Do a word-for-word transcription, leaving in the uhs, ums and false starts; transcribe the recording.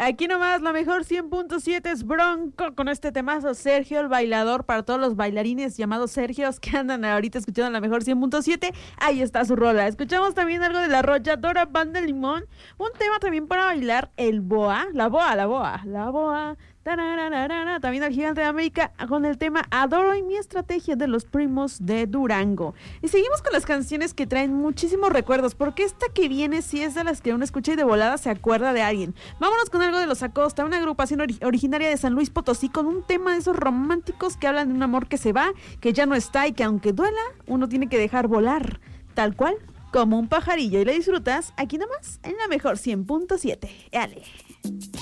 Aquí nomás la mejor cien punto siete es Bronco con este temazo. Sergio el bailador, para todos los bailarines llamados Sergios que andan ahorita escuchando la mejor cien punto siete, ahí está su rola. Escuchamos también algo de La Arrolladora Banda Limón, un tema también para bailar, el boa, la boa, la boa, la boa. Tarararara, también al Gigante de América con el tema Adoro y mi estrategia de los Primos de Durango. Y seguimos con las canciones que traen muchísimos recuerdos, porque esta que viene sí es de las que uno escucha y de volada se acuerda de alguien. Vámonos con algo de Los Acosta, una agrupación ori- originaria de San Luis Potosí, con un tema de esos románticos que hablan de un amor que se va, que ya no está y que aunque duela, uno tiene que dejar volar, tal cual como un pajarillo. Y la disfrutas aquí nomás en la mejor cien punto siete. ¡Dale!